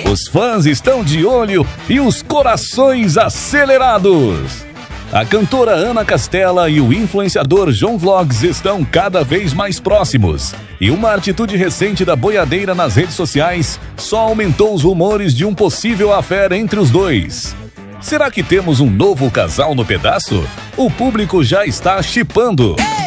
Os fãs estão de olho e os corações acelerados. A cantora Ana Castela e o influenciador João Vlogs estão cada vez mais próximos. E uma atitude recente da boiadeira nas redes sociais só aumentou os rumores de um possível affair entre os dois. Será que temos um novo casal no pedaço? O público já está shippando.